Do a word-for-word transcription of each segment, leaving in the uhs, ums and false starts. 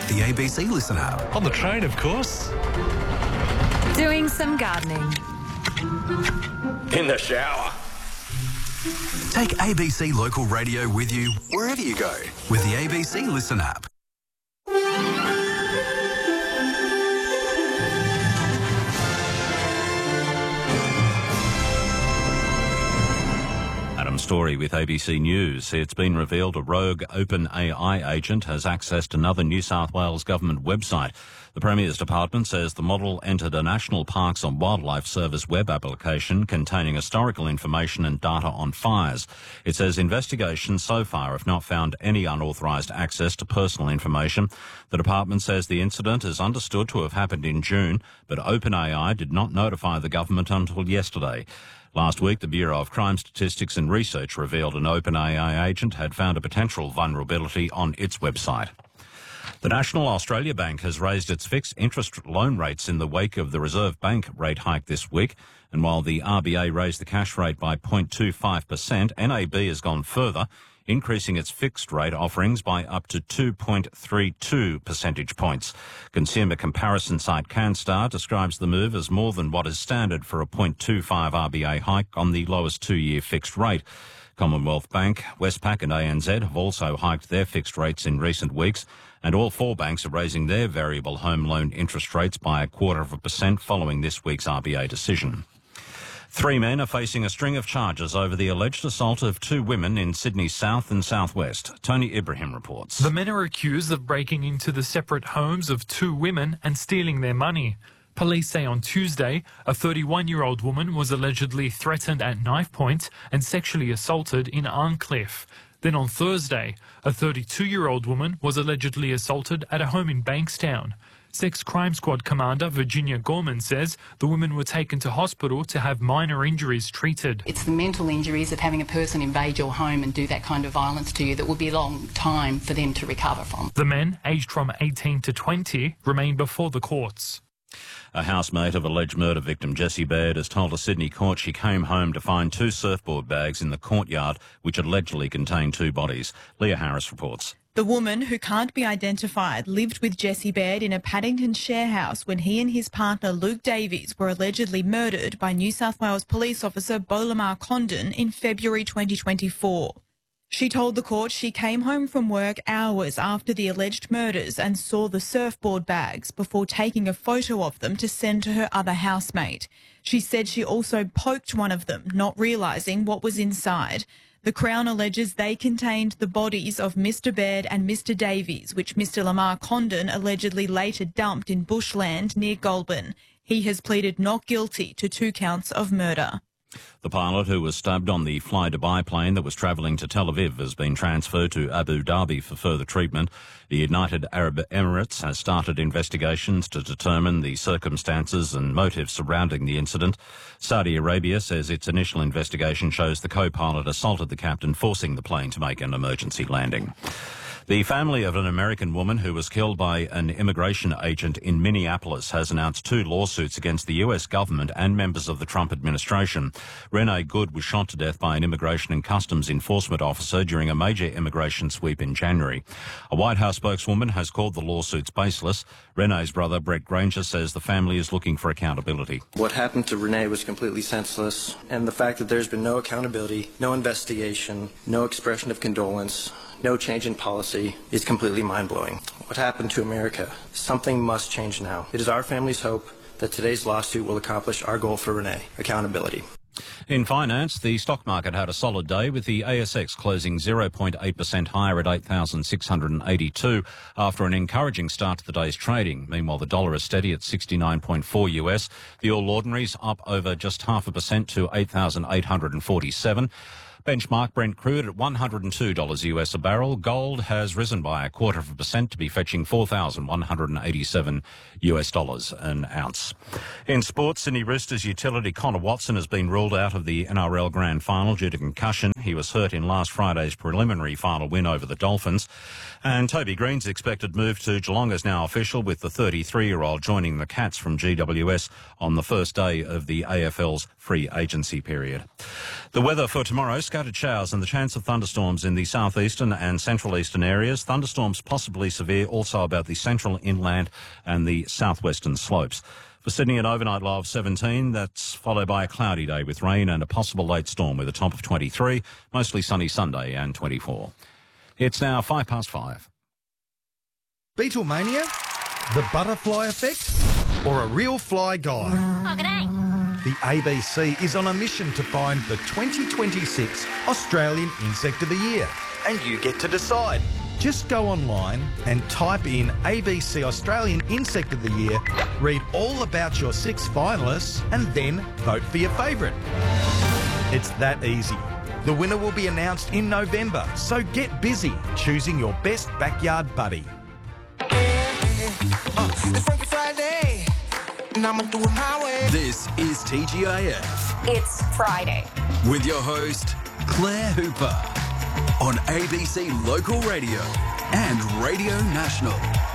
The A B C Listen app. On the train, of course. Doing some gardening. In the shower. Take A B C Local Radio with you wherever you go with the A B C Listen app. Adam Story with A B C News. It's been revealed a rogue OpenAI agent has accessed another New South Wales government website. The Premier's Department says the model entered a National Parks and Wildlife Service web application containing historical information and data on fires. It says investigations so far have not found any unauthorised access to personal information. The department says the incident is understood to have happened in June, but OpenAI did not notify the government until yesterday. Last week, the Bureau of Crime Statistics and Research revealed an OpenAI agent had found a potential vulnerability on its website. The National Australia Bank has raised its fixed interest loan rates in the wake of the Reserve Bank rate hike this week. And while the R B A raised the cash rate by zero point two five percent, N A B has gone further, increasing its fixed rate offerings by up to two point three two percentage points. Consumer comparison site CanStar describes the move as more than what is standard for a zero point two five R B A hike on the lowest two-year fixed rate. Commonwealth Bank, Westpac and A N Z have also hiked their fixed rates in recent weeks, and all four banks are raising their variable home loan interest rates by a quarter of a percent following this week's R B A decision. Three men are facing a string of charges over the alleged assault of two women in Sydney's south and southwest. Tony Ibrahim reports. The men are accused of breaking into the separate homes of two women and stealing their money. Police say on Tuesday, a thirty-one-year-old woman was allegedly threatened at knife point and sexually assaulted in Arncliffe. Then on Thursday, a thirty-two-year-old woman was allegedly assaulted at a home in Bankstown. Sex Crime Squad Commander Virginia Gorman says the women were taken to hospital to have minor injuries treated. It's the mental injuries of having a person invade your home and do that kind of violence to you that will be a long time for them to recover from. The men, aged from eighteen to twenty, remain before the courts. A housemate of alleged murder victim Jessie Baird has told a Sydney court she came home to find two surfboard bags in the courtyard which allegedly contained two bodies. Leah Harris reports. The woman, who can't be identified, lived with Jessie Baird in a Paddington share house when he and his partner Luke Davies were allegedly murdered by New South Wales police officer Bolamar Condon in February twenty twenty-four. She told the court she came home from work hours after the alleged murders and saw the surfboard bags before taking a photo of them to send to her other housemate. She said she also poked one of them, not realising what was inside. The Crown alleges they contained the bodies of Mister Baird and Mister Davies, which Mister Lamar Condon allegedly later dumped in bushland near Goulburn. He has pleaded not guilty to two counts of murder. The pilot who was stabbed on the Fly Dubai plane that was travelling to Tel Aviv has been transferred to Abu Dhabi for further treatment. The United Arab Emirates has started investigations to determine the circumstances and motives surrounding the incident. Saudi Arabia says its initial investigation shows the co-pilot assaulted the captain, forcing the plane to make an emergency landing. The family of an American woman who was killed by an immigration agent in Minneapolis has announced two lawsuits against the U S government and members of the Trump administration. Renee Good was shot to death by an immigration and customs enforcement officer during a major immigration sweep in January. A White House spokeswoman has called the lawsuits baseless. Renee's brother, Brett Granger, says the family is looking for accountability. What happened to Renee was completely senseless, and the fact that there's been no accountability, no investigation, no expression of condolence, no change in policy is completely mind-blowing. What happened to America? Something must change now. It is our family's hope that today's lawsuit will accomplish our goal for Renee, accountability. In finance, the stock market had a solid day, with the A S X closing zero point eight percent higher at eight thousand six hundred eighty-two after an encouraging start to the day's trading. Meanwhile, the dollar is steady at sixty-nine point four U S. The All Ordinaries up over just half a percent to eight thousand eight hundred forty-seven. Benchmark Brent crude at one hundred two dollars U S a barrel. Gold has risen by a quarter of a percent to be fetching four thousand one hundred eighty-seven U S dollars an ounce. In sports, Sydney Roosters utility Connor Watson has been ruled out of the N R L Grand Final due to concussion. He was hurt in last Friday's preliminary final win over the Dolphins. And Toby Green's expected move to Geelong is now official, with the thirty-three-year-old joining the Cats from G W S on the first day of the A F L's free agency period. The weather for tomorrow, scattered showers and the chance of thunderstorms in the southeastern and central eastern areas. Thunderstorms possibly severe also about the central inland and the southwestern slopes. For Sydney, an overnight low of seventeen. That's followed by a cloudy day with rain and a possible late storm with a top of twenty-three. Mostly sunny Sunday and twenty-four. It's now five past five. Beatlemania? The butterfly effect? Or a real fly guy? Oh, g'day. The A B C is on a mission to find the twenty twenty-six Australian Insect of the Year. And you get to decide. Just go online and type in A B C Australian Insect of the Year, read all about your six finalists, and then vote for your favourite. It's that easy. The winner will be announced in November, so get busy choosing your best backyard buddy. This is T G I F It's Friday. with your host, Claire Hooper, on A B C Local Radio and Radio National.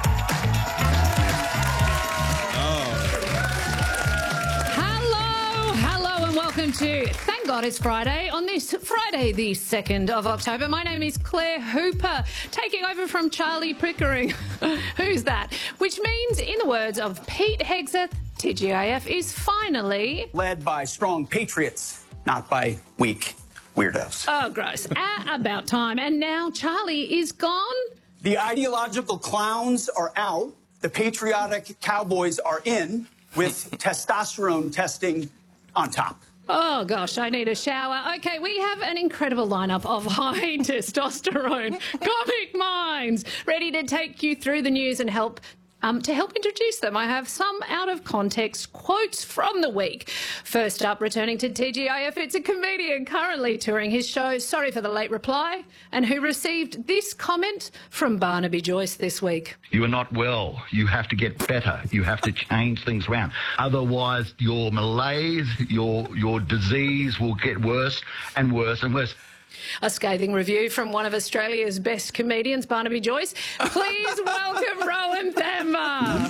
Hello, hello and welcome to Thank God It's Friday on this Friday the second of October. My name is Claire Hooper, taking over from Charlie Pickering. Who's that? Which means, in the words of Pete Hegseth, T G I F is finally led by strong patriots, not by weak weirdos. Oh, gross. Ah, about time. And now Charlie is gone. The ideological clowns are out. The patriotic cowboys are in, with testosterone testing on top. Oh, gosh, I need a shower. Okay, we have an incredible lineup of high testosterone comic minds ready to take you through the news and help Um, to help introduce them, I have some out-of-context quotes from the week. First up, returning to T G I F, it's a comedian currently touring his show, sorry for the late reply, and who received this comment from Barnaby Joyce this week. You are not well. You have to get better. You have to change things around. Otherwise, your malaise, your, your disease will get worse and worse and worse. A scathing review from one of Australia's best comedians, Barnaby Joyce. Please welcome Rowan Thamma.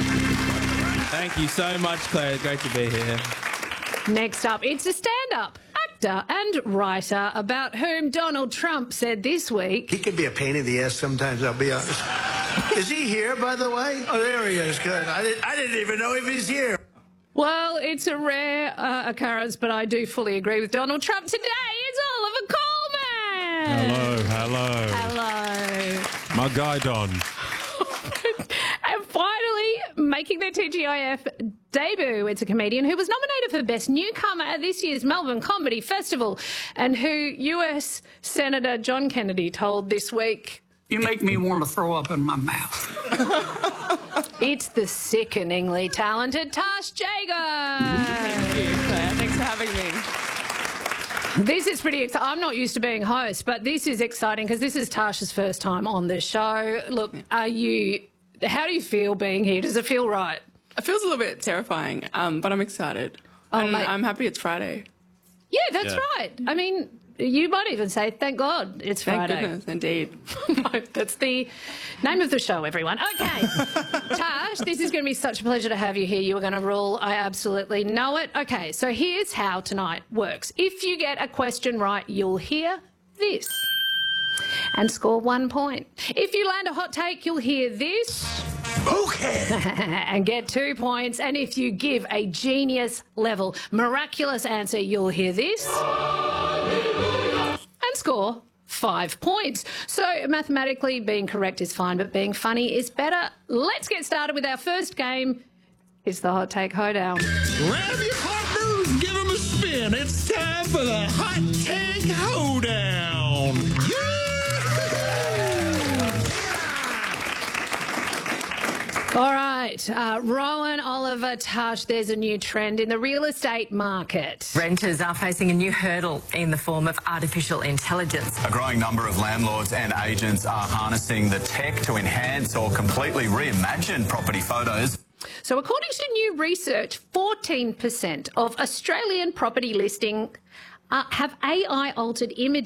Thank you so much, Claire. Great to be here. Next up, it's a stand-up actor and writer about whom Donald Trump said this week. He can be a pain in the ass sometimes, I'll be honest. Is he here, by the way? Oh, there he is. Good. I didn't, I didn't even know if he's here. Well, it's a rare uh, occurrence, but I do fully agree with Donald Trump. Today is Oliver Coleman. Hello, hello. Hello. My guy, Don. And finally, making their T G I F debut, it's a comedian who was nominated for Best Newcomer at this year's Melbourne Comedy Festival and who U S Senator John Kennedy told this week, "You make me want to throw up in my mouth." It's the sickeningly talented Tash Jager. Thank you, Claire. Thanks for having me. This is pretty exciting. I'm not used to being host, but this is exciting because this is Tash's first time on the show. Look, are you, how do you feel being here? Does it feel right? It feels a little bit terrifying, um, but I'm excited. Oh, and mate. I'm happy it's Friday. Yeah, that's Yeah. right. I mean, you might even say, thank God it's Thank Friday. goodness, indeed. That's the name of the show, everyone. Okay. Tash, this is going to be such a pleasure to have you here. You are going to rule. I absolutely know it. Okay, so here's how tonight works. If you get a question right, you'll hear this and score one point. If you land a hot take, you'll hear this. Okay. And get two points. And if you give a genius level, miraculous answer, you'll hear this. And score five points. So mathematically, being correct is fine, but being funny is better. Let's get started with our first game. It's the Hot Take Hoedown. Grab your partners, give them a spin. It's time for the Hot Take Hoedown. All right, uh, Rowan, Oliver, Tash, there's a new trend in the real estate market. Renters are facing a new hurdle in the form of artificial intelligence. A growing number of landlords and agents are harnessing the tech to enhance or completely reimagine property photos. So according to new research, fourteen percent of Australian property listings uh, have A I-altered images